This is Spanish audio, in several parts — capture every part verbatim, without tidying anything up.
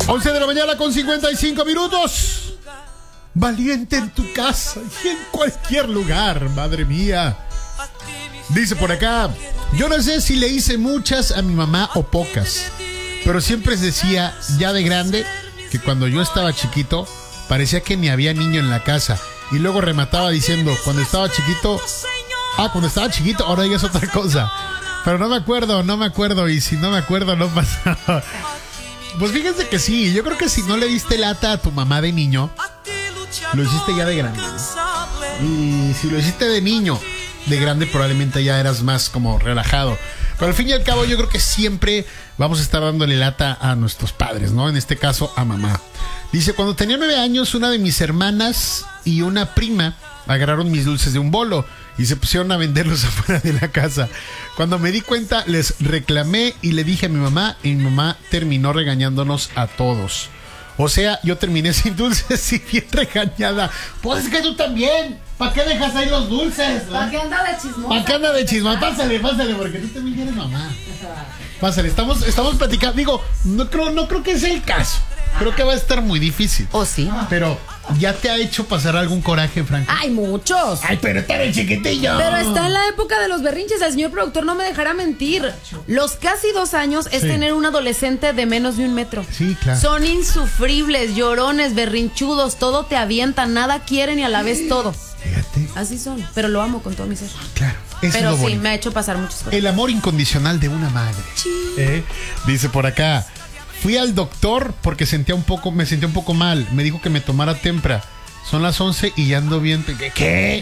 once de la mañana con cincuenta y cinco minutos. Valiente en tu casa y en cualquier lugar, madre mía. Dice por acá, yo no sé si le hice muchas a mi mamá o pocas, pero siempre decía, ya de grande, que cuando yo estaba chiquito, parecía que ni había niño en la casa. Y luego remataba diciendo, cuando estaba chiquito, ah, cuando estaba chiquito, ahora ya es otra cosa. Pero no me acuerdo, no me acuerdo, y si no me acuerdo, no pasa. Pues fíjense que sí, yo creo que si no le diste lata a tu mamá de niño, lo hiciste ya de grande, ¿no? Y si lo hiciste de niño, de grande probablemente ya eras más como relajado. Pero al fin y al cabo yo creo que siempre vamos a estar dándole lata a nuestros padres, ¿no? En este caso a mamá. Dice, cuando tenía nueve años, una de mis hermanas y una prima agarraron mis dulces de un bolo y se pusieron a venderlos afuera de la casa. Cuando me di cuenta, les reclamé y le dije a mi mamá, y mi mamá terminó regañándonos a todos. O sea, yo terminé sin dulces y bien regañada. Pues es que tú también. ¿Para qué dejas ahí los dulces? ¿Para qué anda de chismosa? ¿Para qué anda de chismosa? Pásale, pásale, porque tú también eres mamá. Pásale, estamos, estamos platicando. Digo, no creo, no creo que sea el caso. Creo que va a estar muy difícil. ¿O sí? Pero, ¿ya te ha hecho pasar algún coraje, Frank? ¡Ay, muchos! ¡Ay, pero está el chiquitillo! Pero está en la época de los berrinches. El señor productor no me dejará mentir. Los casi dos años es Sí. tener un adolescente de menos de un metro. Sí, claro. Son insufribles, llorones, berrinchudos. Todo te avientan, nada quieren y a la vez todo. Fíjate. Así son. Pero lo amo con todo mi ser. Claro. Eso Pero es lo sí, bonito. me ha hecho pasar muchas cosas. El amor incondicional de una madre. ¿Eh? Dice por acá, fui al doctor porque sentía un poco, me sentía un poco mal. Me dijo que me tomara Tempra. Son las once y ya ando bien. ¿Qué? ¿Qué?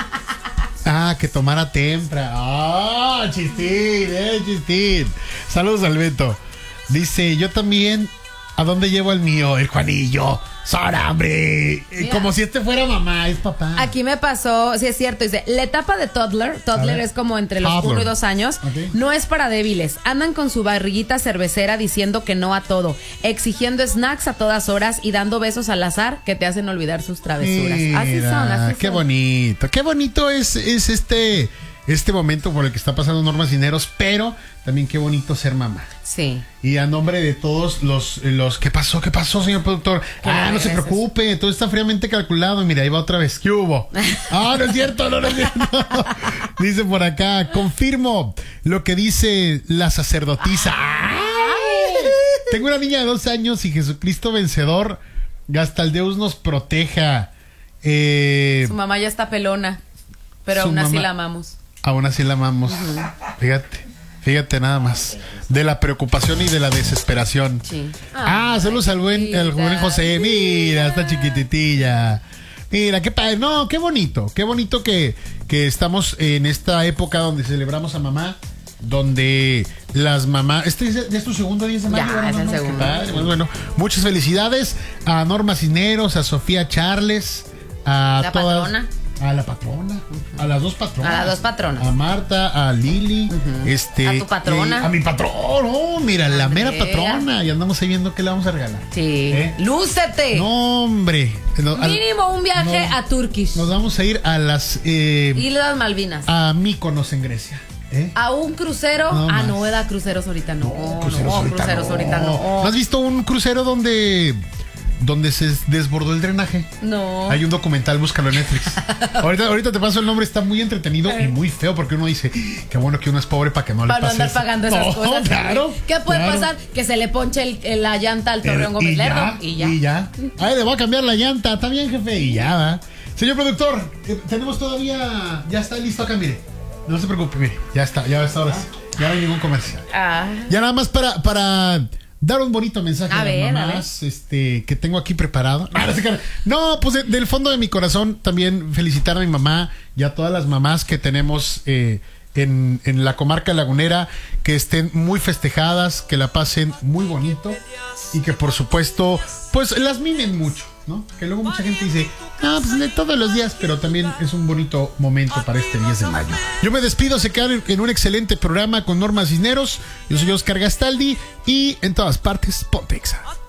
Ah, que tomara Tempra. Ah, chistín, eh, chistín. Saludos al Beto. Dice, yo también, ¿a dónde llevo el mío? El Juanillo. ¡Sora, hombre! Mira. Como si este fuera mamá, es papá. Aquí me pasó, sí es cierto, dice, la etapa de toddler, toddler es como entre los Toddler. uno y dos años, Ok. no es para débiles, andan con su barriguita cervecera diciendo que no a todo, exigiendo snacks a todas horas y dando besos al azar que te hacen olvidar sus travesuras. Así Mira, son, así qué son. bonito, qué bonito es, es este, este momento por el que está pasando Norma Cisneros, pero también qué bonito ser mamá. Sí. Y a nombre de todos los, los ¿qué pasó? ¿Qué pasó, señor productor? Que Ah, no no se regreses. preocupe, todo está fríamente calculado. Mira, ahí va otra vez. ¿Qué hubo? Ah, no es cierto, no, no es cierto. Dice por acá, confirmo lo que dice la sacerdotisa. Ay. Tengo una niña de dos años y Jesucristo vencedor, hasta el Deus nos proteja. Eh, Su mamá ya está pelona, pero Su aún así mamá- la amamos. Aún así la amamos. Fíjate, fíjate nada más. De la preocupación y de la desesperación. Sí. Ah, Ay, saludos al buen, al buen chiquita. José. Mira, está chiquititilla. Mira, qué padre. No, qué bonito. Qué bonito que, que estamos en esta época donde celebramos a mamá. Donde las mamás. Este es, es tu segundo día de mayo. Ya, ¿verdad? es el No, no, qué segundo. padre. Bueno, bueno, muchas felicidades a Norma Cisneros, a Sofía Charles, a La todas. patrona. A la patrona, a las dos patronas. A las dos patronas. A Marta, a Lili, este. A tu patrona. eh, a mi patrón, oh, mira, la mera Andrea. patrona. Y andamos ahí viendo qué le vamos a regalar. Sí. ¿Eh? ¡Lúcete! No, hombre. No, al- Mínimo un viaje no. a Turkish. Nos vamos a ir a las. Eh, Islas Malvinas. a Mykonos en Grecia. ¿Eh? A un crucero. No ah, más. no, da cruceros ahorita no. No, Cruceros ahorita cruceros no. ahorita no. ¿No has visto un crucero donde. donde se desbordó el drenaje? No. Hay un documental, búscalo en Netflix. ahorita, ahorita te paso el nombre, está muy entretenido y muy feo porque uno dice, qué bueno que uno es pobre para que no Para le no pase andar eso". pagando esas No, cosas. Claro. ¿Qué puede claro. pasar? Que se le ponche el- el- la llanta al Torreón Eh, Gómez y Lerdo. ya, Y ya. y ya. Ay, le voy a cambiar la llanta. Está bien, jefe. Y ya, va. Señor productor, eh, tenemos todavía. Ya está listo acá, mire. No se preocupe, mire. Ya está, ya está ahora sí. Ya no hay ningún comercial. Ah. Ya nada más para, para dar un bonito mensaje A a, ver, las a mamás este, que tengo aquí preparado. Ah, no se crean. No, pues de- del fondo de mi corazón también felicitar a mi mamá y a todas las mamás que tenemos eh, en, en la comarca lagunera, que estén muy festejadas, que la pasen muy bonito y que por supuesto pues las mimen mucho, ¿no? Que luego mucha gente dice, no, pues de todos los días, pero también es un bonito momento para este diez de mayo. Yo me despido, se quedan en, en un excelente programa con Norma Cisneros. Yo soy Oscar Gastaldi y en todas partes, Pontexa.